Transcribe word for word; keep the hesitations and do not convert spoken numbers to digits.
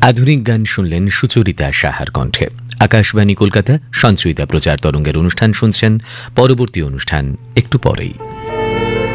আধুনিক গান শুনলেন সুচরিতা সাহার কণ্ঠে। আকাশবাণী কলকাতা সঞ্চয়িতা প্রচার তরঙ্গের অনুষ্ঠান শুনছেন। পরবর্তী অনুষ্ঠান একটু পরেই।